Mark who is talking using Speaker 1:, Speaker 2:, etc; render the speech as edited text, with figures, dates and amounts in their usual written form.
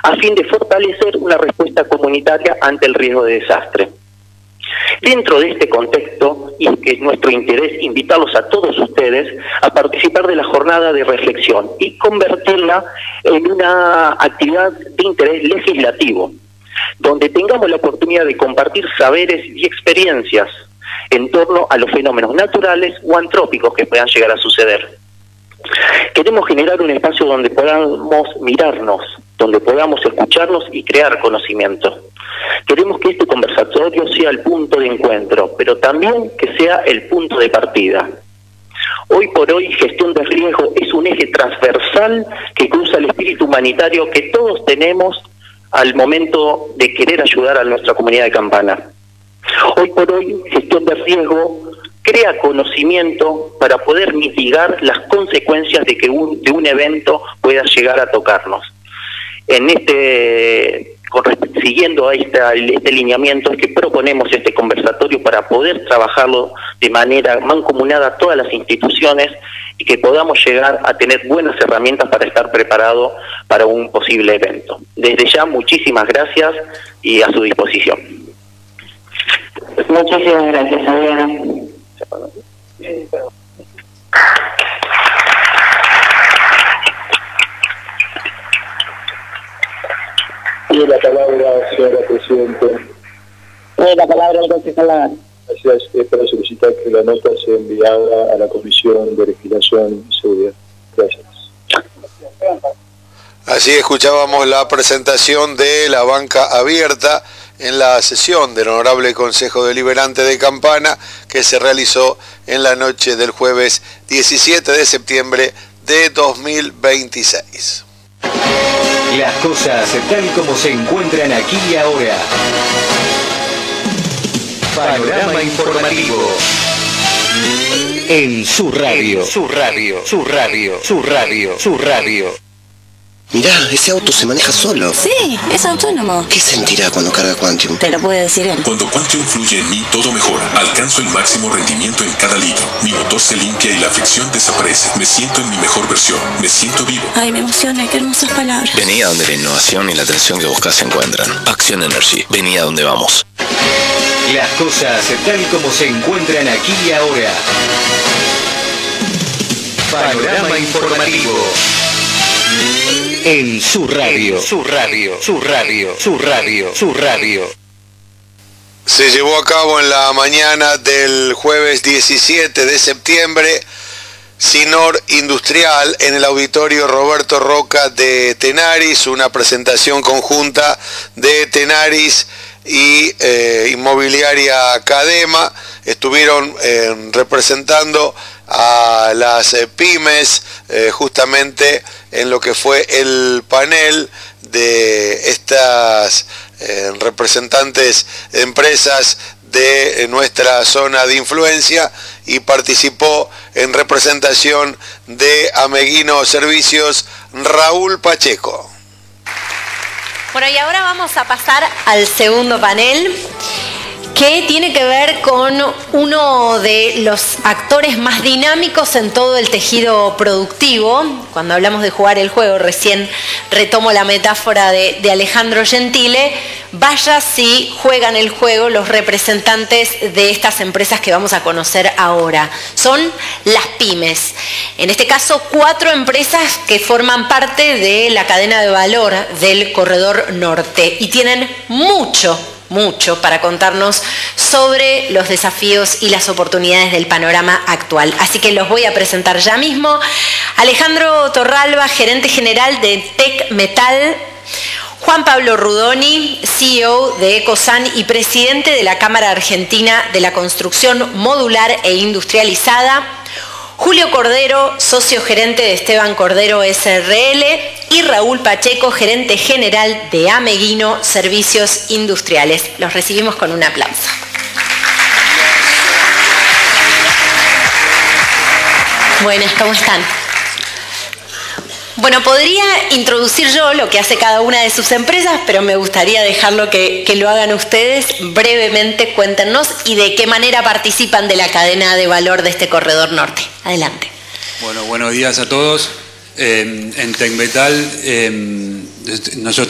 Speaker 1: a fin de fortalecer una respuesta comunitaria ante el riesgo de desastre. Dentro de este contexto, y que es nuestro interés invitarlos a todos ustedes a participar de la jornada de reflexión y convertirla en una actividad de interés legislativo, donde tengamos la oportunidad de compartir saberes y experiencias en torno a los fenómenos naturales o antrópicos que puedan llegar a suceder. Queremos generar un espacio donde podamos mirarnos, donde podamos escucharnos y crear conocimiento. Queremos que este conversatorio sea el punto de encuentro, pero también que sea el punto de partida. Hoy por hoy, gestión de riesgo es un eje transversal que cruza el espíritu humanitario que todos tenemos al momento de querer ayudar a nuestra comunidad de Campana. Hoy por hoy, gestión de riesgo crea conocimiento para poder mitigar las consecuencias de que de un evento pueda llegar a tocarnos. Siguiendo a este lineamiento es que proponemos este conversatorio para poder trabajarlo de manera mancomunada a todas las instituciones y que podamos llegar a tener buenas herramientas para estar preparados para un posible evento. Desde ya, muchísimas gracias y a su disposición.
Speaker 2: Muchísimas gracias, Adriana.
Speaker 3: Tiene la palabra, señora Presidenta.
Speaker 2: Tiene la palabra el concejal Lagar.
Speaker 3: Gracias. Es para solicitar que la nota sea enviada a la Comisión de Legislación y Seguridad. Gracias.
Speaker 4: Así escuchábamos la presentación de la banca abierta en la sesión del Honorable Consejo Deliberante de Campana que se realizó en la noche del jueves 17 de septiembre de 2026.
Speaker 5: Las cosas tal como se encuentran aquí y ahora. Panorama informativo. En su radio. Su radio. Su radio. Su radio. Su radio.
Speaker 6: Mirá, ese auto se maneja solo.
Speaker 7: Sí, es autónomo.
Speaker 6: ¿Qué sentirá cuando carga Quantium?
Speaker 7: Te lo puede decir él.
Speaker 8: Cuando Quantium fluye en mí, todo mejora. Alcanzo el máximo rendimiento en cada litro. Mi motor se limpia y la fricción desaparece. Me siento en mi mejor versión. Me siento vivo.
Speaker 7: Ay, me emociona. Qué hermosas palabras.
Speaker 9: Vení a donde la innovación y la atención que buscas se encuentran. Action Energy. Vení a donde vamos.
Speaker 5: Las cosas tal como se encuentran aquí y ahora. Panorama informativo. En su radio. Su radio. Su radio. Su radio. Su radio.
Speaker 4: Se llevó a cabo en la mañana del jueves 17 de septiembre Sinor Industrial en el auditorio Roberto Roca de Tenaris, una presentación conjunta de Tenaris y Inmobiliaria Cadema. Estuvieron representando a las pymes justamente en lo que fue el panel de estas representantes de empresas de nuestra zona de influencia, y participó en representación de Ameguino Servicios Raúl Pacheco.
Speaker 10: Bueno, y ahora vamos a pasar al segundo panel, que tiene que ver con uno de los actores más dinámicos en todo el tejido productivo. Cuando hablamos de jugar el juego, recién retomo la metáfora de Alejandro Gentile. Vaya si juegan el juego los representantes de estas empresas que vamos a conocer ahora. Son las pymes. En este caso, 4 empresas que forman parte de la cadena de valor del Corredor Norte y tienen mucho para contarnos sobre los desafíos y las oportunidades del panorama actual. Así que los voy a presentar ya mismo. Alejandro Torralba, gerente general de Tec Metal. Juan Pablo Rudoni, CEO de Ecosan y presidente de la Cámara Argentina de la Construcción Modular e Industrializada. Julio Cordero, socio gerente de Esteban Cordero SRL, y Raúl Pacheco, gerente general de Ameguino Servicios Industriales. Los recibimos con un aplauso. Buenas, ¿cómo están? Bueno, podría introducir yo lo que hace cada una de sus empresas, pero me gustaría dejarlo que lo hagan ustedes. Brevemente, cuéntenos y de qué manera participan de la cadena de valor de este Corredor Norte. Adelante.
Speaker 11: Bueno, buenos días a todos. En Tec Metal nosotros